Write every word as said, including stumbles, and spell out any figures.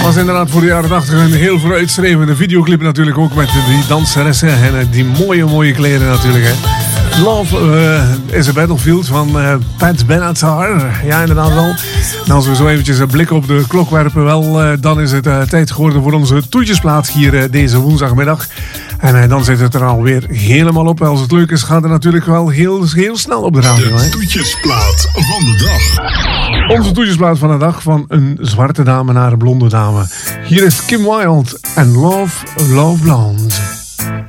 Was inderdaad voor de jaren tachtig een heel vooruitstrevende videoclip natuurlijk ook met die danseressen en die mooie mooie kleren natuurlijk hè. Love uh, is a Battlefield van uh, Pat Benatar. Ja, inderdaad wel. En als we zo eventjes een blik op de klok werpen, wel, uh, dan is het uh, tijd geworden voor onze toetjesplaat hier uh, deze woensdagmiddag. En uh, dan zit het er alweer helemaal op. Als het leuk is, gaat het natuurlijk wel heel, heel snel op de radio. De toetjesplaat van de dag. Onze toetjesplaat van de dag, van een zwarte dame naar een blonde dame. Hier is Kim Wilde en Love, Love Blonde.